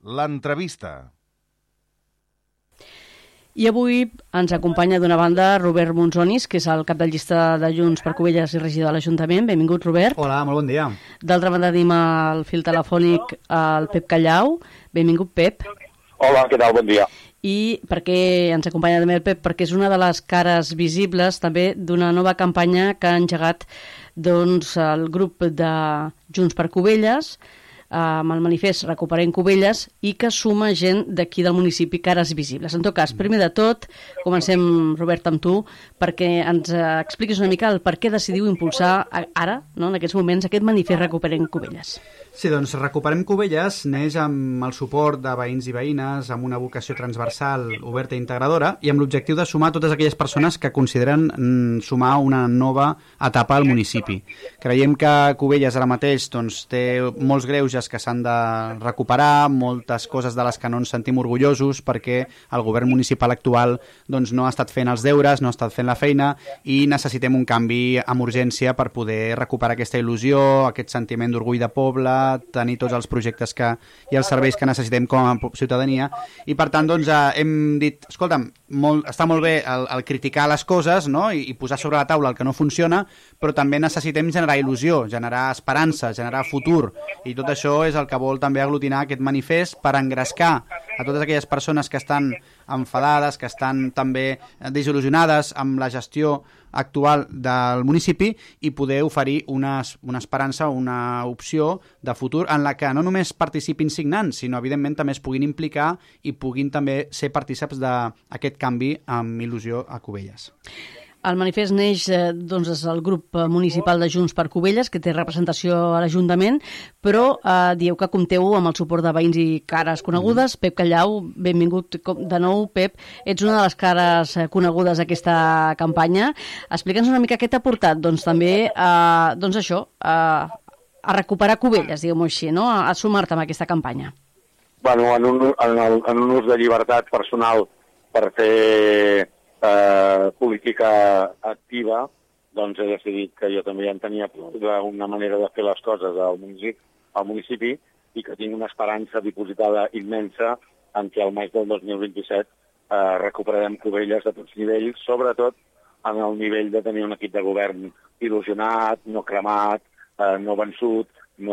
l'entrevista. I avui ens acompanya d'una banda Robert Monzonis, que és el cap de llista de Junts per Cubelles i regidor de l'Ajuntament. Benvingut, Robert. Hola, molt bon dia. D'altra banda tenim al fil telefònic el Pep Callau. Benvingut, Pep. Hola, què tal? Bon dia. I per què ens acompanya també el Pep? Perquè és una de les cares visibles també d'una nova campanya que ha engegat el grup de Junts per Cubelles, amb el manifest Recuperem Cubelles, i que suma gent d'aquí del municipi, cares visibles. En tot cas, primer de tot, comencem, Robert, amb tu, perquè ens expliquis una mica el per què decidiu impulsar ara, en aquests moments, aquest manifest Recuperem Cubelles. Sí, doncs Recuperem Cubelles neix amb el suport de veïns i veïnes, amb una vocació transversal, oberta i integradora, i amb l'objectiu de sumar totes aquelles persones que consideren sumar una nova etapa al municipi. Creiem que Cubelles ara mateix té molts greuges que s'han de recuperar, moltes coses de les que no ens sentim orgullosos perquè el govern municipal actual no ha estat fent els deures, no ha estat fent la feina, i necessitem un canvi amb urgència per poder recuperar aquesta il·lusió, aquest sentiment d'orgull de poble, tenir tots els projectes i els serveis que necessitem com a ciutadania, i per tant hem dit, escolta'm, està molt bé el criticar les coses, no? I posar sobre la taula el que no funciona, però també necessitem generar il·lusió, generar esperança, generar futur, i tot això és el que vol també aglutinar aquest manifest per engrescar a totes aquelles persones que estan enfadades, que estan també desil·lusionades amb la gestió actual del municipi, i poder oferir una esperança, una opció de futur en la que no només participin signants, sinó evidentment també es puguin implicar i puguin també ser partícips d'aquest canvi amb il·lusió a Cubelles. El manifest neix des del grup municipal de Junts per Cubelles, que té representació a l'Ajuntament, però dieu que compteu amb el suport de veïns i cares conegudes. Pep Callau, benvingut de nou. Pep, ets una de les cares conegudes d'aquesta campanya. Explica'ns una mica què t'ha portat també a recuperar Cubelles, diguem-ho així, no? A sumar-te amb aquesta campanya. Bueno, en un ús de llibertat personal per fer política activa, he decidit que jo també en tenia una manera de fer les coses al municipi, i que tinc una esperança dipositada immensa en què al maig del 2027 recuperarem Cubelles a tots nivells, sobretot en el nivell de tenir un equip de govern il·lusionat, no cremat, no vençut,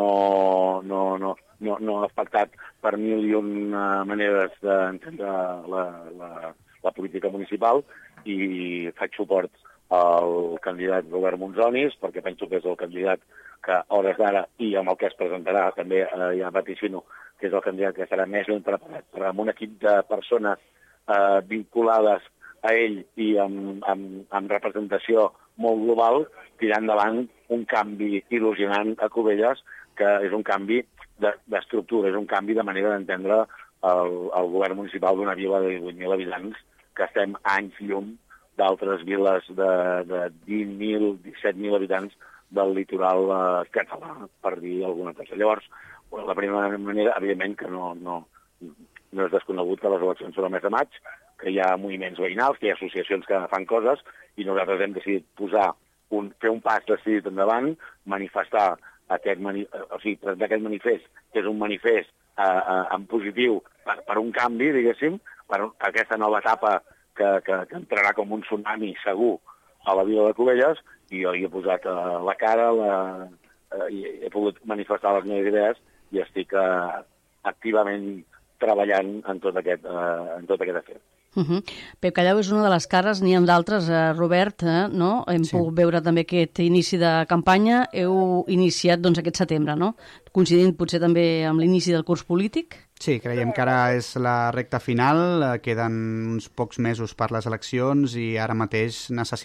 no afectat per mil i una maneres d'entendre la política municipal, i faig suport al candidat Robert Monzonis, perquè penso que és el candidat que a hores d'ara, i amb el que es presentarà també ja vaticino, que és el candidat que estarà més ben preparat, però amb un equip de persones vinculades a ell i amb representació molt global, tirar endavant un canvi il·lusionant a Cubelles, que és un canvi d'estructura, és un canvi de manera d'entendre el govern municipal d'una vila de 18.000 habitants, que estem anys llum d'altres viles de 20.000, 17.000 habitants del litoral català, per dir alguna cosa. Llavors, la primera manera, evidentment, que no és desconegut que les eleccions són el mes de maig, que hi ha moviments veïnals, que hi ha associacions que fan coses, i nosaltres hem decidit fer un pas decidit endavant, manifestar aquest manifest, que és un manifest en positiu per un canvi, diguéssim, per aquesta nova etapa que entrarà com un tsunami segur a la vila de Cubelles, i jo hi he posat la cara, i he pogut manifestar les meves idees, i estic activament treballant en tot aquest afer. Pep Callau és una de les cares, n'hi ha d'altres, Robert, no? Hem pogut veure també aquest inici de campanya. Heu iniciat aquest setembre, no? Coincidint potser també amb l'inici del curs polític? Sí, creiem que ara és la recta final, queden uns pocs mesos per les eleccions, i ara mateix necessitem